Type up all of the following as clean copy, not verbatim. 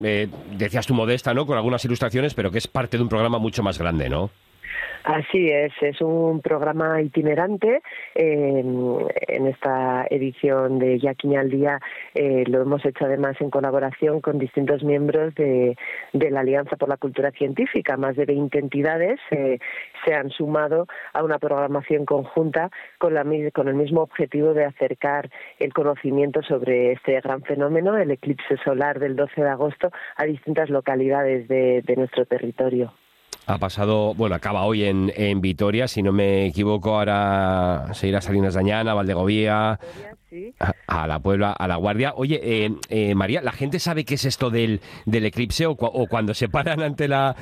decías tú modesta, ¿no? Con algunas ilustraciones, pero que es parte de un programa mucho más grande, ¿no? Así es un programa itinerante. En esta edición de Yaquiña al Día lo hemos hecho además en colaboración con distintos miembros de la Alianza por la Cultura Científica. Más de 20 entidades se han sumado a una programación conjunta con el mismo objetivo de acercar el conocimiento sobre este gran fenómeno, el eclipse solar del 12 de agosto, a distintas localidades de nuestro territorio. Acaba hoy en Vitoria, si no me equivoco, ahora se irá a Salinas de Añana, Valdegovía, sí. a la Puebla, a La Guardia. Oye, María, ¿la gente sabe qué es esto del eclipse o cuando se paran ante la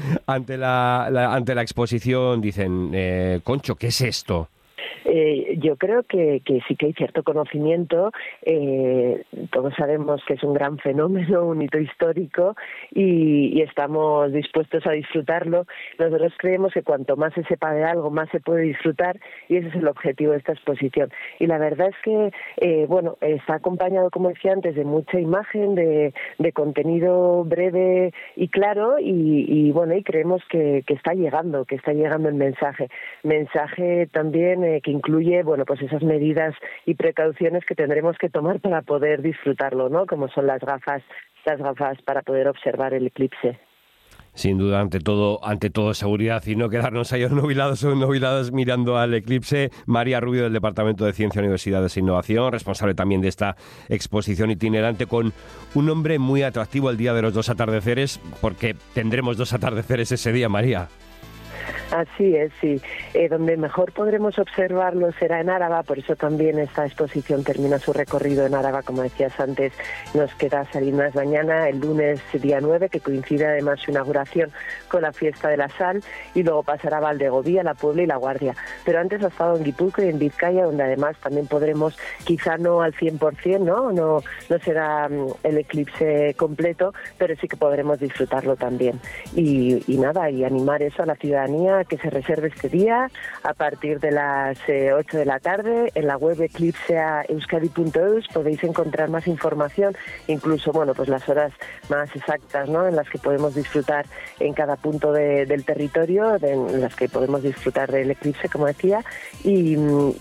exposición dicen, Concho, ¿qué es esto? Yo creo que sí que hay cierto conocimiento. Todos sabemos que es un gran fenómeno, un hito histórico y estamos dispuestos a disfrutarlo. Nosotros creemos que cuanto más se sepa de algo, más se puede disfrutar y ese es el objetivo de esta exposición. Y la verdad es que, está acompañado, como decía antes, de mucha imagen, de contenido breve y claro y creemos que está llegando el mensaje. Mensaje también que incluye, pues esas medidas y precauciones que tendremos que tomar para poder disfrutarlo, ¿no? Como son las gafas para poder observar el eclipse. Sin duda, ante todo seguridad y no quedarnos ahí nubilados mirando al eclipse. María Rubio, del Departamento de Ciencia, Universidades e Innovación, responsable también de esta exposición itinerante, con un nombre muy atractivo, el Día de los Dos Atardeceres, porque tendremos dos atardeceres ese día, María. Así es, sí. Donde mejor podremos observarlo será en Áraba, por eso también esta exposición termina su recorrido en Áraba, como decías antes. Nos queda Salinas mañana, el lunes día 9, que coincide además su inauguración con la fiesta de la sal, y luego pasará a Valdegovía, La Puebla y La Guardia. Pero antes ha estado en Guipúzcoa y en Vizcaya, donde además también podremos, quizá no al 100%, no será el eclipse completo, pero sí que podremos disfrutarlo también. Y animar eso a la ciudadanía que se reserve este día a partir de las 8 de la tarde. En la web eclipseaeuskadi.eus podéis encontrar más información, incluso las horas más exactas, ¿no?, en las que podemos disfrutar en cada punto del territorio, en las que podemos disfrutar del eclipse, como decía, y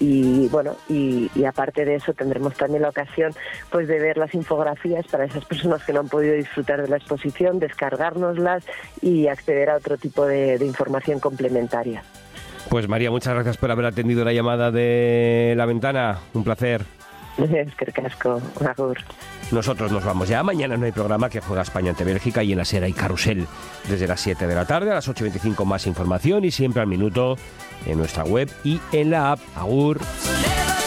aparte de eso tendremos también la ocasión de ver las infografías para esas personas que no han podido disfrutar de la exposición, descargárnoslas y acceder a otro tipo de información complementaria. Pues María, muchas gracias por haber atendido la llamada de La Ventana. Un placer. Es que casco, agur. Nosotros nos vamos ya. Mañana no hay programa, que juega España ante Bélgica, y en la SER hay carrusel desde las 7 de la tarde. A las 8:25 más información y siempre al minuto en nuestra web y en la app. Agur.